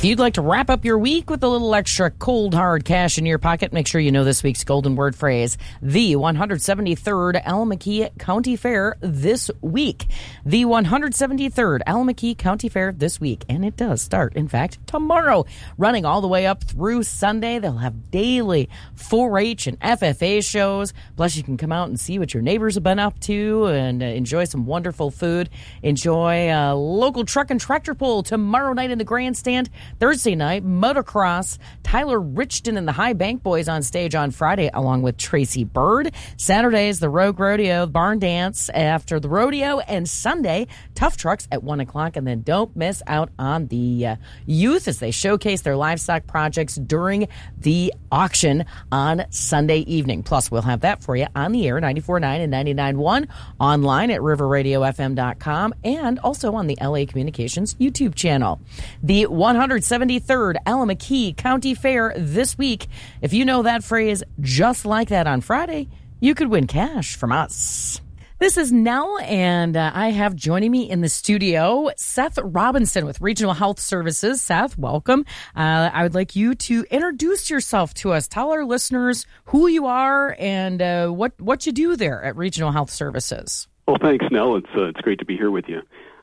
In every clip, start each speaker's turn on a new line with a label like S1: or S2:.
S1: you'd like to wrap up your week with a little extra cold, hard cash in your pocket, make sure you know this week's golden word phrase, the 173rd Al-McKee County Fair this week. The 173rd Al-McKee County Fair this week, and it does start, in fact, tomorrow, running all the way up through Sunday. They'll have daily 4-H and FFA shows, plus you can come out and see what your neighbors have been up to and enjoy some wonderful food. Enjoy a local truck and tractor pull tomorrow night in the grandstand. Thursday night, motocross. Tyler Richton and the High Bank Boys on stage on Friday, along with Tracy Bird. Saturday is the Rogue Rodeo Barn Dance after the rodeo. And Sunday, Tough Trucks at 1 o'clock. And then don't miss out on the youth as they showcase their livestock projects during the auction on Sunday evening. Plus, we'll have that for you on the air, 94.9 and 99.1, online at riverradiofm.com, and also on the LA Communications YouTube channel. The 173rd Al-McKee County Fair this week. If you know that phrase just like that on Friday, you could win cash from us. This is Nell, and I have joining me in the studio Seth Robinson with Regional Health Services. Seth, welcome. I would like you to introduce yourself to us. Tell our listeners who you are and what you do there at Regional Health Services.
S2: Well, thanks, Nell. It's great to be here with you.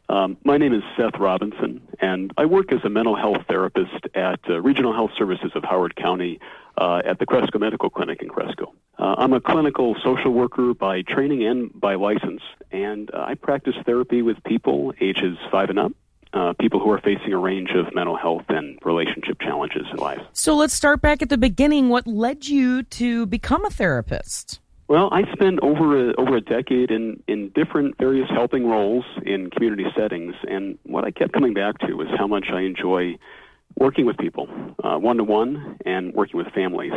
S2: My name is Seth Robinson, and I work as a mental health therapist at Regional Health Services of Howard County at the Cresco Medical Clinic in Cresco. I'm a clinical social worker by training and by license, and I practice therapy with people ages 5 and up, people who are facing a range of mental health and relationship challenges in life.
S1: So let's start back at the beginning. What led you to become a therapist?
S2: Well, I spent over a decade in different various helping roles in community settings, and what I kept coming back to was how much I enjoy working with people, one-to-one, and working with families.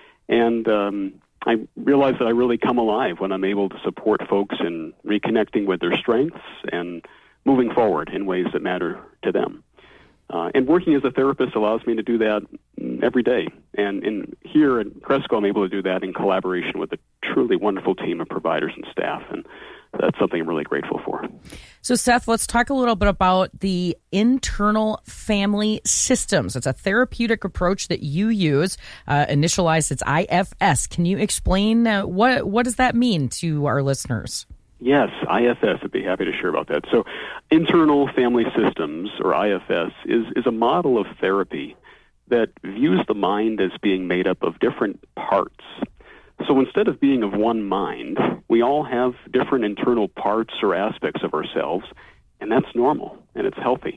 S2: And I realize that I really come alive when I'm able to support folks in reconnecting with their strengths and moving forward in ways that matter to them. And working as a therapist allows me to do that every day. And here at Cresco, I'm able to do that in collaboration with a truly wonderful team of providers and staff. And that's something I'm really grateful for.
S1: So, Seth, let's talk a little bit about the internal family systems. It's a therapeutic approach that you use, initialized it's IFS. Can you explain what does that mean to our listeners?
S2: Yes, IFS. I'd be happy to share about that. So internal family systems, or IFS, is a model of therapy that views the mind as being made up of different parts. So instead of being of one mind, we all have different internal parts or aspects of ourselves, and that's normal, and it's healthy.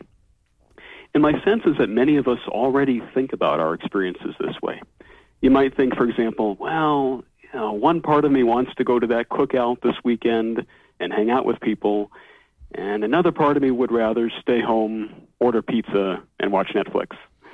S2: And my sense is that many of us already think about our experiences this way. You might think, for example, well, one part of me wants to go to that cookout this weekend and hang out with people, and another part of me would rather stay home, order pizza, and watch Netflix.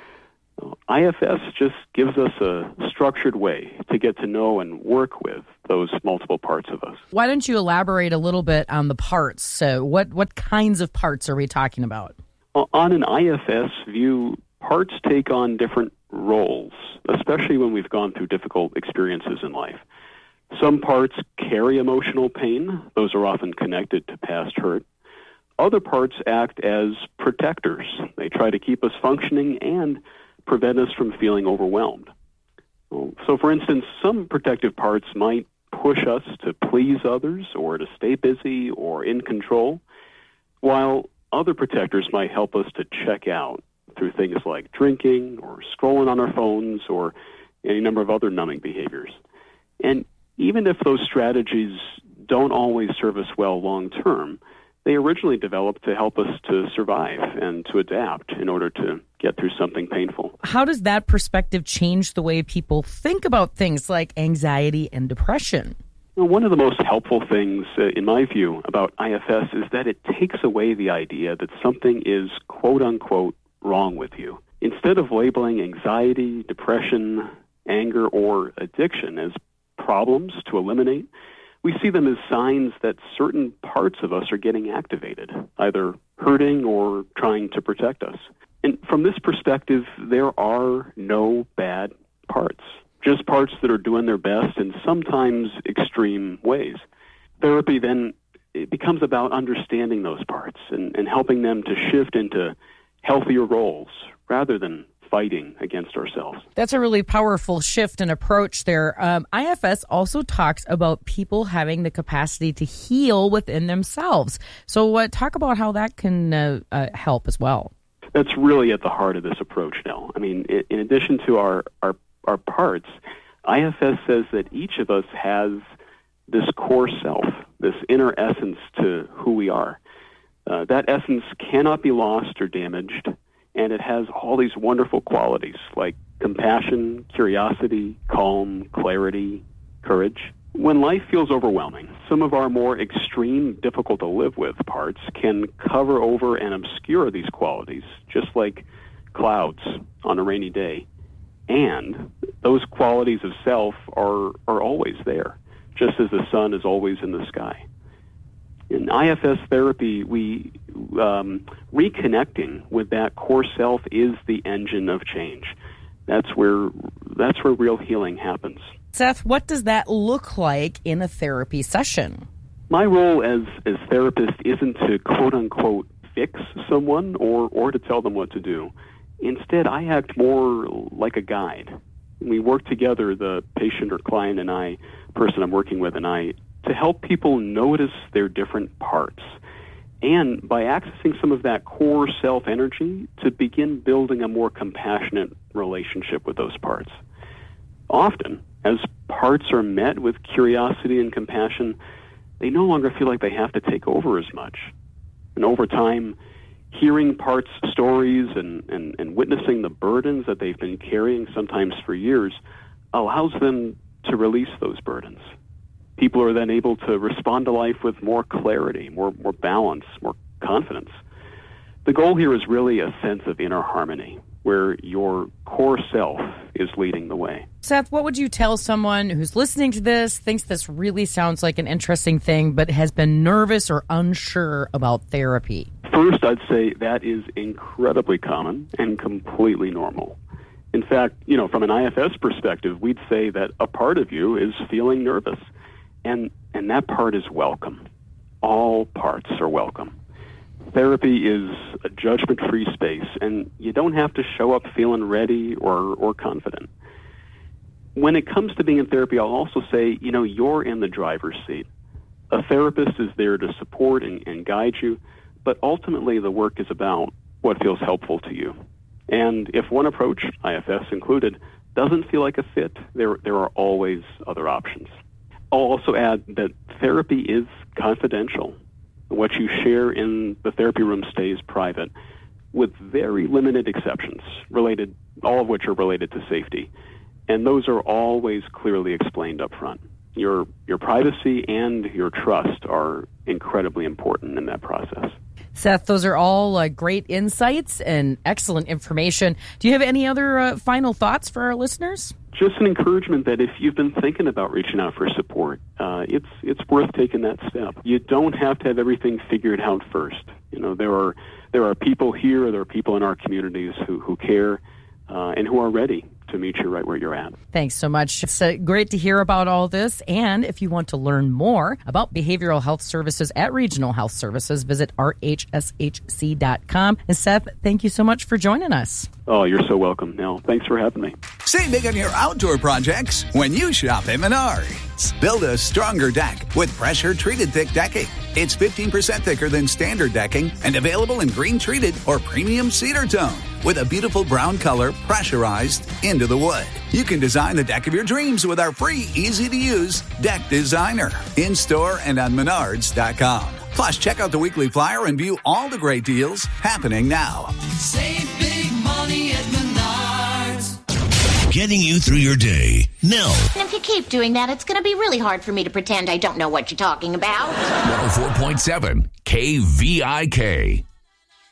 S2: IFS just gives us a structured way to get to know and work with those multiple parts of us.
S1: Why don't you elaborate a little bit on the parts? So what kinds of parts are we talking about?
S2: Well, on an IFS view, parts take on different roles, especially when we've gone through difficult experiences in life. Some parts carry emotional pain. Those are often connected to past hurt. Other parts act as protectors. They try to keep us functioning and prevent us from feeling overwhelmed. So, for instance, some protective parts might push us to please others or to stay busy or in control, while other protectors might help us to check out through things like drinking or scrolling on our phones or any number of other numbing behaviors. And even if those strategies don't always serve us well long term, they originally developed to help us to survive and to adapt in order to get through something painful.
S1: How does that perspective change the way people think about things like anxiety and depression?
S2: Well, one of the most helpful things, in my view, about IFS is that it takes away the idea that something is quote-unquote wrong with you. Instead of labeling anxiety, depression, anger, or addiction as problems to eliminate, we see them as signs that certain parts of us are getting activated, either hurting or trying to protect us. And from this perspective, there are no bad parts, just parts that are doing their best in sometimes extreme ways. Therapy then it becomes about understanding those parts and helping them to shift into healthier roles rather than fighting against ourselves.
S1: That's a really powerful shift in approach there. IFS also talks about people having the capacity to heal within themselves. So talk about how that can help as well.
S2: That's really at the heart of this approach now. I mean, in addition to our parts, IFS says that each of us has this core self, this inner essence to who we are. That essence cannot be lost or damaged, and it has all these wonderful qualities like compassion, curiosity, calm, clarity, courage. When life feels overwhelming, some of our more extreme, difficult to live with parts can cover over and obscure these qualities, just like clouds on a rainy day. And those qualities of self are always there, just as the sun is always in the sky. In IFS therapy, we reconnecting with that core self is the engine of change. That's where real healing happens.
S1: Seth, what does that look like in a therapy session?
S2: My role as therapist isn't to quote unquote fix someone or to tell them what to do. Instead, I act more like a guide. We work together, the patient or client and I, person I'm working with and I, to help people notice their different parts. And by accessing some of that core self-energy, to begin building a more compassionate relationship with those parts. Often, as parts are met with curiosity and compassion, they no longer feel like they have to take over as much. And over time, hearing parts' stories and witnessing the burdens that they've been carrying, sometimes for years, allows them to release those burdens. People are then able to respond to life with more clarity, more balance, more confidence. The goal here is really a sense of inner harmony, where your core self is leading the way.
S1: Seth, what would you tell someone who's listening to this, thinks this really sounds like an interesting thing, but has been nervous or unsure about therapy?
S2: First, I'd say that is incredibly common and completely normal. In fact, from an IFS perspective, we'd say that a part of you is feeling nervous. And that part is welcome. All parts are welcome. Therapy is a judgment-free space, and you don't have to show up feeling ready or confident. When it comes to being in therapy, I'll also say, you're in the driver's seat. A therapist is there to support and guide you, but ultimately the work is about what feels helpful to you. And if one approach, IFS included, doesn't feel like a fit, there are always other options. I'll also add that therapy is confidential. What you share in the therapy room stays private, with very limited exceptions, all of which are related to safety. And those are always clearly explained up front. Your privacy and your trust are incredibly important in that process.
S1: Seth, those are all great insights and excellent information. Do you have any other final thoughts for our listeners?
S2: Just an encouragement that if you've been thinking about reaching out for support, it's worth taking that step. You don't have to have everything figured out first. There are people here, there are people in our communities who care and who are ready to meet you right where you're at.
S1: Thanks so much. It's great to hear about all this. And if you want to learn more about behavioral health services at Regional Health Services, visit rhshc.com. And Seth, thank you so much for joining us.
S2: Oh, you're so welcome, Nell. Thanks for having me.
S3: Save big on your outdoor projects when you shop at Menards. Build a stronger deck with pressure-treated thick decking. It's 15% thicker than standard decking and available in green-treated or premium cedar tone with a beautiful brown color pressurized into the wood. You can design the deck of your dreams with our free, easy-to-use Deck Designer in-store and on Menards.com. Plus, check out the weekly flyer and view all the great deals happening now.
S4: Save big money at Menards.
S5: Getting you through your day. Nell.
S6: If you keep doing that, it's going to be really hard for me to pretend I don't know what you're talking about.
S5: 104.7 KVIK.